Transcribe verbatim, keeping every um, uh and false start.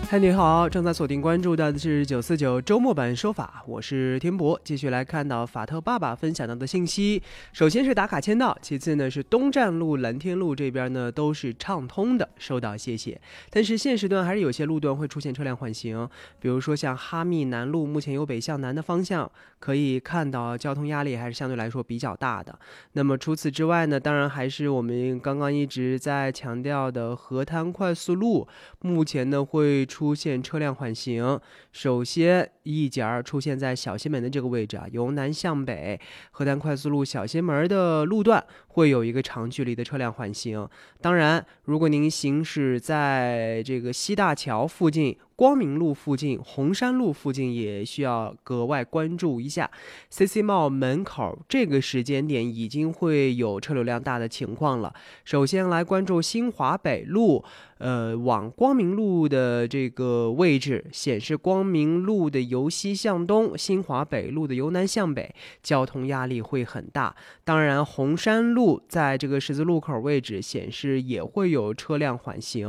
嗨，你好，正在锁定关注的是九四九周末版说法，我是天博，继续来看到法特爸爸分享到的信息。首先是打卡签到，其次呢是东站路、蓝天路这边呢都是畅通的，收到，谢谢。但是现时段还是有些路段会出现车辆缓行，比如说像哈密南路，目前由北向南的方向可以看到交通压力还是相对来说比较大的。那么除此之外呢，当然还是我们刚刚一直在强调的河滩快速路，目前呢会出现车辆缓行。首先一节出现在小西门的这个位置啊，由南向北河滩快速路小西门的路段会有一个长距离的车辆缓行。当然如果您行驶在这个西大桥附近、光明路附近、红山路附近，也需要格外关注一下。C C Mall 门口这个时间点已经会有车流量大的情况了。首先来关注新华北路，呃，往光明路的这个位置显示，光明路的由西向东，新华北路的由南向北，交通压力会很大。当然，红山路在这个十字路口位置显示也会有车辆缓行。